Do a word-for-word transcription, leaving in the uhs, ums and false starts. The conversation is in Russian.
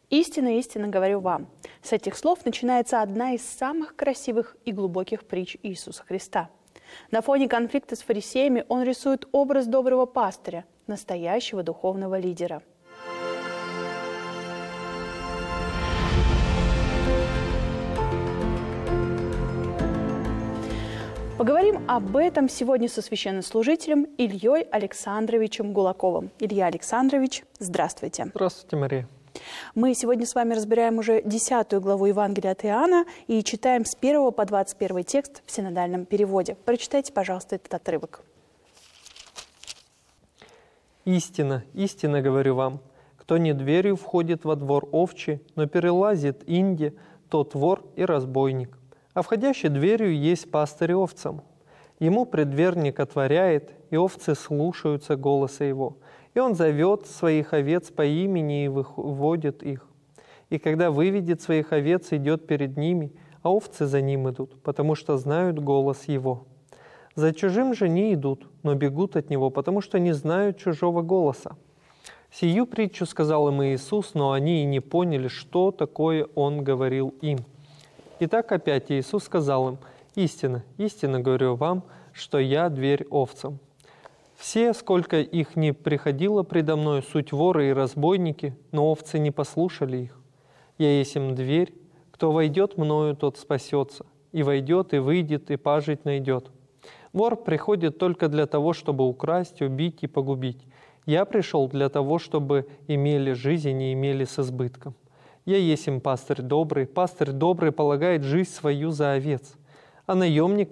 Истинно, истинно говорю вам. С этих слов начинается одна из самых красивых и глубоких притч Иисуса Христа. На фоне конфликта с фарисеями он рисует образ доброго пастыря, настоящего духовного лидера. Поговорим об этом сегодня со священнослужителем Ильей Александровичем Гулаковым. Илья Александрович, здравствуйте. Здравствуйте, Мария. Мы сегодня с вами разбираем уже десятую главу Евангелия от Иоанна и читаем с первого по двадцать первый текст в синодальном переводе. Прочитайте, пожалуйста, этот отрывок. «Истина, истинно говорю вам, кто не дверью входит во двор овчий, но перелазит инди, тот вор и разбойник. А входящий дверью есть пастырь овцам. Ему преддверник отворяет, и овцы слушаются голоса его. И он зовет своих овец по имени и выводит их. И когда выведет своих овец, идет перед ними, а овцы за ним идут, потому что знают голос его. За чужим же не идут, но бегут от него, потому что не знают чужого голоса. Сию притчу сказал им Иисус, но они и не поняли, что такое Он говорил им. Итак, опять Иисус сказал им: «Истинно, истинно говорю вам, что я дверь овцам. Все, сколько их не приходило предо мной, суть воры и разбойники, но овцы не послушали их. Я есть им дверь, кто войдет мною, тот спасется, и войдет, и выйдет, и пажить найдет. Вор приходит только для того, чтобы украсть, убить и погубить. Я пришел для того, чтобы имели жизнь и имели с избытком. Я есть им пастырь добрый, пастырь добрый полагает жизнь свою за овец, а наемник